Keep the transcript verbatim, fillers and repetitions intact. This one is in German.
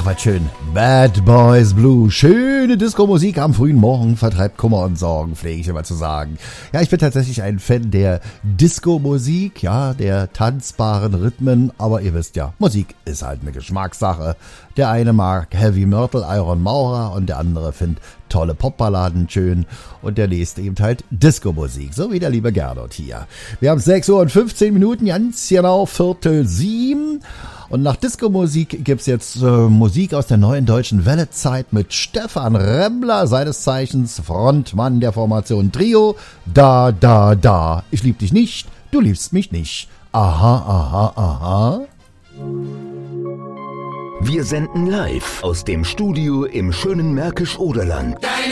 was schön. Bad Boys Blue. Schöne Disco-Musik am frühen Morgen vertreibt Kummer und Sorgen, pflege ich immer zu sagen. Ja, ich bin tatsächlich ein Fan der Disco-Musik, ja, der tanzbaren Rhythmen. Aber ihr wisst ja, Musik ist halt eine Geschmackssache. Der eine mag Heavy Myrtle, Iron Maurer und der andere findet tolle Popballaden schön und der nächste eben halt Disco-Musik, so wie der liebe Gernot hier. Wir haben sechs Uhr und fünfzehn Minuten, ganz genau Viertel sieben. Und nach Disco-Musik gibt's jetzt äh, Musik aus der neuen deutschen Wellezeit mit Stefan Remmler, seines Zeichens Frontmann der Formation Trio. Da, da, da, ich lieb dich nicht, du liebst mich nicht. Aha, aha, aha. Wir senden live aus dem Studio im schönen Märkisch-Oderland.